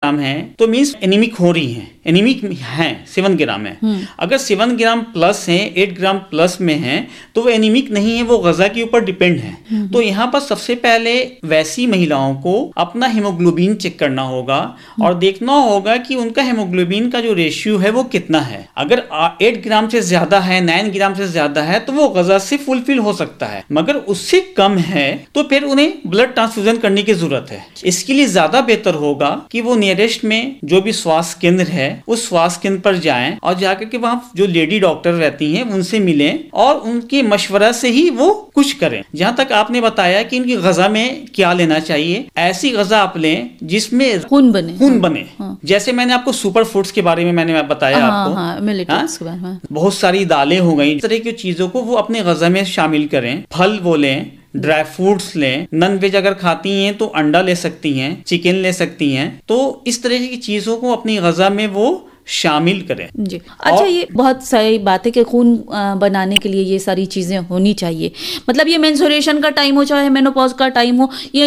ग्राम है तो means anaemic हो रही है, एनीमिक है, 7 ग्राम है। अगर 7 ग्राम प्लस है, 8 ग्राम प्लस में है तो वो एनीमिक नहीं है, वो ग़िज़ा के ऊपर डिपेंड है। तो यहाँ पर सबसे पहले वैसी महिलाओं को अपना हीमोग्लोबिन चेक करना होगा और देखना होगा कि उनका हीमोग्लोबिन का जो रेशियो है वो कितना है। अगर 8 ग्राम से ज्यादा है, 9 ग्राम से ज्यादा है तो वो ग़िज़ा से फुलफिल हो सकता है, मगर उससे कम है तो फिर उन्हें ब्लड ट्रांसफ्यूजन करने की जरूरत है। इसके लिए ज्यादा बेहतर होगा कि वो नियरेस्ट में जो भी स्वास्थ्य केंद्र है उस स्वास्थ्य केंद्र पर जाएं और जाकर के वहां जो लेडी डॉक्टर रहती हैं उनसे मिलें और उनके मशवरा से ही वो कुछ करें। जहां तक आपने बताया कि इनकी ग़िज़ा में क्या लेना चाहिए, ऐसी ग़िज़ा आप लें जिसमें खून बने। जैसे मैंने आपको सुपर फूड्स के बारे में मैंने बताया आपको, बहुत सारी दालें हो गई, इस तरह की चीजों को वो अपने ग़िज़ा में शामिल करें। फल वो लें, ड्राई फ्रूट्स लें, नॉन वेज अगर खाती हैं तो अंडा ले सकती हैं, चिकन ले सकती हैं। तो इस तरह की चीजों को अपनी ग़िज़ा में वो शामिल करें जी। अच्छा, ये बहुत सही बात है कि खून बनाने के लिए ये सारी चीजें होनी चाहिए। मतलब ये मेंस्ट्रुएशन का टाइम हो चाहे मेनोपॉज का टाइम हो, ये